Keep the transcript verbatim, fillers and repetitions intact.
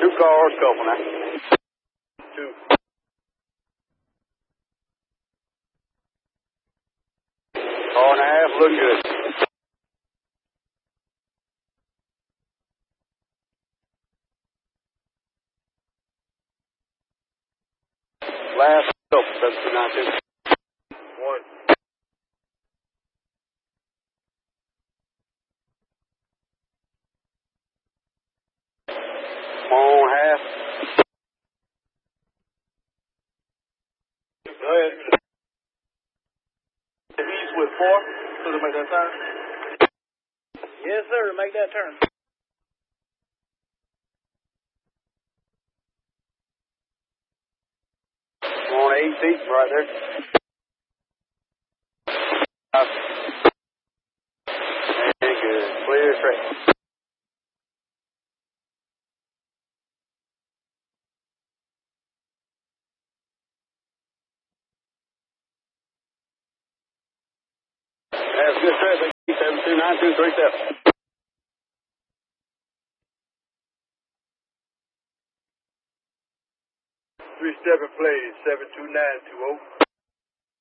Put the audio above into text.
Two cars, couple now. Two. Car and a half, look good. Last couple, seven two nine two. One. Come on, half. Go ahead. He's with four, so to make that turn? Yes, sir, to make that turn. Come on, eight feet right there. Uh, and good. Clear track. That's good traffic. seven two nine two three seven. Three seven plays, seven two nine two oh.